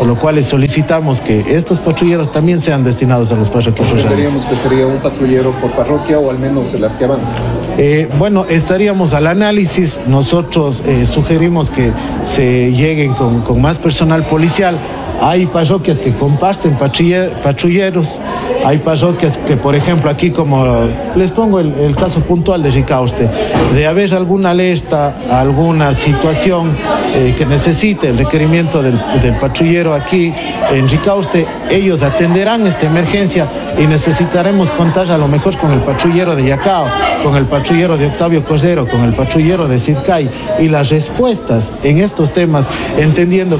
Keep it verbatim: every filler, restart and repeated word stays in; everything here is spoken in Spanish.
por lo cual solicitamos que estos patrulleros también sean destinados a los parroquias rurales. ¿Entenderíamos que sería un patrullero por parroquia o al menos las que avanzan? Eh, bueno, estaríamos al análisis. Nosotros eh, sugerimos que se lleguen con, con más personal policial. Hay parroquias que comparten patrulleros, hay parroquias que, por ejemplo, aquí como les pongo el, el caso puntual de Ricaurte, de haber alguna alerta, alguna situación eh, que necesite el requerimiento del, del patrullero aquí en Ricaurte, ellos atenderán esta emergencia y necesitaremos contar a lo mejor con el patrullero de Yacao, con el patrullero de Octavio Cordero, con el patrullero de Sidcay, y las respuestas en estos temas, entendiendo